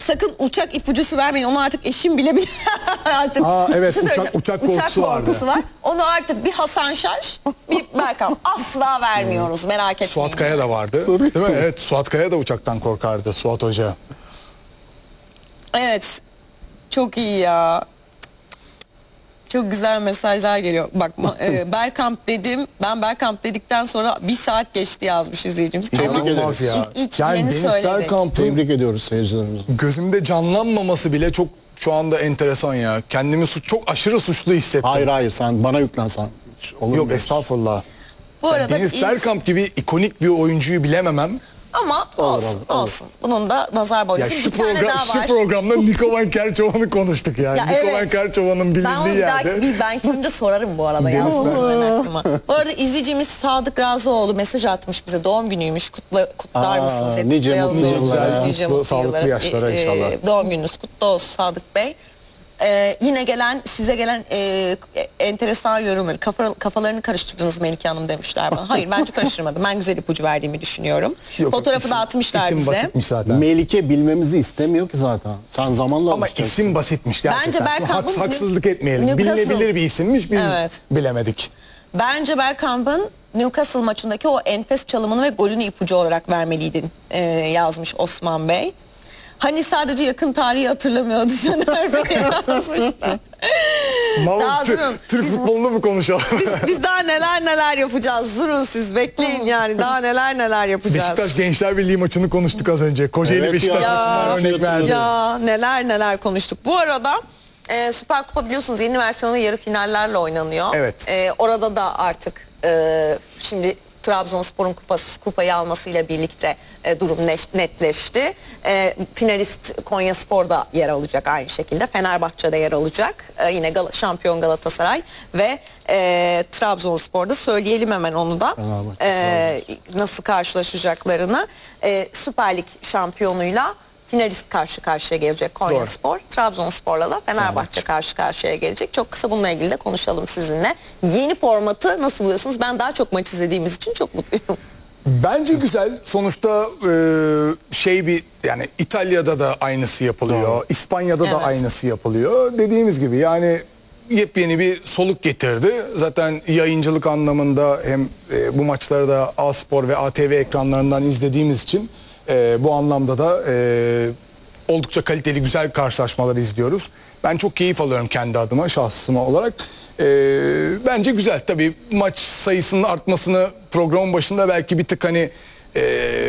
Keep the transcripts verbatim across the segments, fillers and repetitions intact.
sakın uçak ipucusu vermeyin. Onu artık eşim bile bile artık. Aa, evet, Bir şey uçak- söyleyeceğim. uçak korkusu vardı. var. Onu artık bir Hasan Şaş, bir Berkan asla vermiyoruz. Merak etmeyin. Suat Kaya da vardı. Değil mi? Evet, Suat Kaya da uçaktan korkardı. Suat Hoca. Evet. Çok iyi ya. Çok güzel mesajlar geliyor. Bak e, Berkamp dedim. Ben Berkamp dedikten sonra bir saat geçti yazmış izleyicimiz. Tebrik Ama ederiz ya. İlk, ilk Yani yeni Deniz söyledik. Berkamp'ın Tebrik ediyoruz seyircilerimizi. gözümde canlanmaması bile çok şu anda enteresan ya. Kendimi suç, çok aşırı suçlu hissettim. Hayır hayır sen bana yüklensen. Olur Yok mu? estağfurullah. Bu arada Deniz iyi- Berkamp gibi ikonik bir oyuncuyu bilememem. ama Olur, olsun olur, olur. olsun. Bunun da nazar Ya boncusu. şu, Bir tane program, daha şu var. programda Nikovan Kerçovan'ı konuştuk yani. Ya Nikovan evet. Kerçovan'ın Ben bilindiği onu bir yerde. dahaki bir ben kimde sorarım bu arada Deniz yazdım Berkamp. ben aklıma. Bu arada izleyicimiz Sadık Razıoğlu mesaj atmış bize. Doğum günüymüş. Kutla, kutlar Aa, mısınız? Hep nice kutlayalım mutlu diyoruz. yıllara. Nice Mutlu, mutlu sağlıklı yıllara. yaşlara Ee, inşallah. Doğum gününüz kutlu olsun Sadık Bey. Ee, yine gelen size gelen e, enteresan yorumları kafa, kafalarını karıştırdınız Melike Hanım demişler bana. Hayır bence karıştırmadım. Ben güzel ipucu verdiğimi düşünüyorum. Yok, Fotoğrafı isim- da atmışlar isim bize. basitmiş zaten. Melike bilmemizi istemiyor ki zaten. Sen zamanla Ama alışacaksın. isim basitmiş gerçekten. Bence Berkamp'ın Haks- haksızlık Nü- etmeyelim. Newcastle- Bilinebilir bir isimmiş biz Evet. bilemedik. Bence Bergkamp'ın Newcastle maçındaki o enfes çalımını ve golünü ipucu olarak vermeliydin e, yazmış Osman Bey. Hani sadece yakın tarihi hatırlamıyordu Caner Bey yazmışlar. Mal, Daha Tür- durun. Türk Biz- futbolunu mu konuşalım? Biz, biz daha neler neler yapacağız. Durun siz bekleyin yani daha neler neler yapacağız. Beşiktaş Gençler Birliği maçını konuştuk az önce. Kocaeli Evet Beşiktaş ya. maçından örnek verdi. Ya neler neler konuştuk. Bu arada e, Süper Kupa biliyorsunuz yeni versiyonu yarı finallerle oynanıyor. Evet. E, orada da artık e, şimdi Trabzonspor'un kupası, kupayı almasıyla birlikte e, durum neş- netleşti. E, finalist Konyaspor'da yer alacak aynı şekilde. Fenerbahçe'de yer alacak. E, yine Gal- şampiyon Galatasaray ve e, Trabzonspor'da söyleyelim hemen onu da. Fenerbahçe, E, nasıl karşılaşacaklarını. E, Süper Lig şampiyonuyla finalist karşı karşıya gelecek Konyaspor. Trabzonspor'la da Fenerbahçe karşı karşıya gelecek. Çok kısa bununla ilgili de konuşalım sizinle. Yeni formatı nasıl buluyorsunuz? Ben daha çok maç izlediğimiz için çok mutluyum. Bence güzel. Sonuçta e, şey bir yani İtalya'da da aynısı yapılıyor. İspanya'da da Evet. aynısı yapılıyor. Dediğimiz gibi yani yepyeni bir soluk getirdi. Zaten yayıncılık anlamında hem e, bu maçları da A-Spor ve A T V ekranlarından izlediğimiz için e, bu anlamda da e, oldukça kaliteli güzel karşılaşmalar izliyoruz. Ben çok keyif alıyorum kendi adıma şahsıma olarak. Ee, bence güzel. Tabii maç sayısının artmasını programın başında belki bir tık hani e,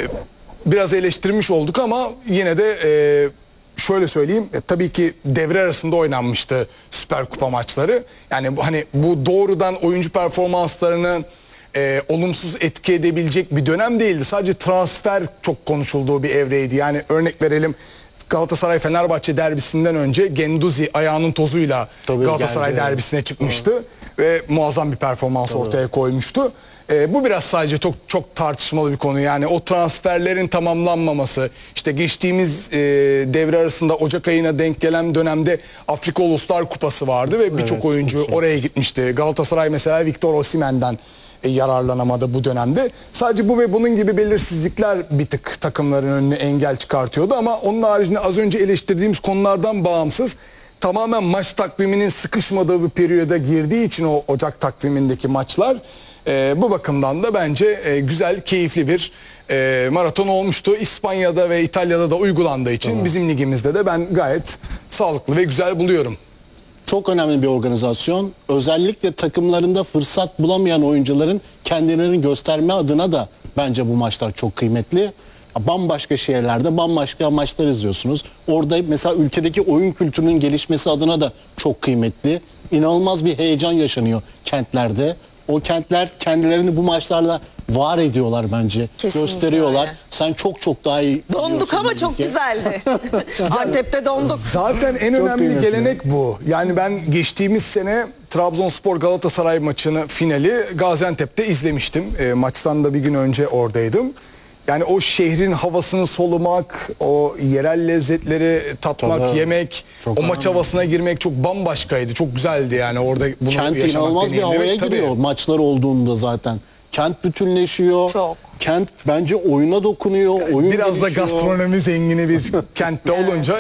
biraz eleştirmiş olduk ama yine de e, şöyle söyleyeyim. E, tabii ki devre arasında oynanmıştı Süper Kupa maçları. Yani bu, hani bu doğrudan oyuncu performanslarını e, olumsuz etki edebilecek bir dönem değildi. Sadece transfer çok konuşulduğu bir evreydi. Yani örnek verelim. Galatasaray-Fenerbahçe derbisinden önce Genduzi ayağının tozuyla Tabii, Galatasaray geldi. derbisine çıkmıştı ve muazzam bir performans ortaya koymuştu. Ee, bu biraz sadece çok çok tartışmalı bir konu. Yani o transferlerin tamamlanmaması, işte geçtiğimiz e, devre arasında Ocak ayına denk gelen dönemde Afrika Uluslar Kupası vardı ve birçok Evet, oyuncu olsun. oraya gitmişti. Galatasaray mesela Victor Osimhen'den e, yararlanamadı bu dönemde. Sadece bu ve bunun gibi belirsizlikler bir tık takımların önüne engel çıkartıyordu ama onun haricinde az önce eleştirdiğimiz konulardan bağımsız tamamen maç takviminin sıkışmadığı bir periyoda girdiği için o Ocak takvimindeki maçlar e, bu bakımdan da bence e, güzel, keyifli bir e, maraton olmuştu. İspanya'da ve İtalya'da da uygulandığı için Tamam. bizim ligimizde de ben gayet sağlıklı ve güzel buluyorum. Çok önemli bir organizasyon. Özellikle takımlarında fırsat bulamayan oyuncuların kendilerini gösterme adına da bence bu maçlar çok kıymetli. Bambaşka şehirlerde bambaşka amaçlar izliyorsunuz. Orada mesela ülkedeki oyun kültürünün gelişmesi adına da çok kıymetli. İnanılmaz bir heyecan yaşanıyor kentlerde. O kentler kendilerini bu maçlarla var ediyorlar bence. Kesinlikle Gösteriyorlar. öyle. Sen çok çok daha iyi Donduk biliyorsun ama belli çok ki. güzeldi. Antep'te donduk. Zaten en Çok önemli kıymetli. gelenek bu. Yani ben geçtiğimiz sene Trabzonspor Galatasaray maçını finali Gaziantep'te izlemiştim. E, maçtan da bir gün önce oradaydım. Yani o şehrin havasını solumak, o yerel lezzetleri tatmak, Tabii. yemek, Çok o maç önemli. havasına girmek çok bambaşkaydı. Çok güzeldi yani orada bunu Kent yaşamak, inanılmaz bir deneyimlemek. havaya Tabii. giriyor maçlar olduğunda zaten. Kent bütünleşiyor. Çok. Kent bence oyuna dokunuyor. Oyun Biraz da gelişiyor. gastronomi zengini bir kentte olunca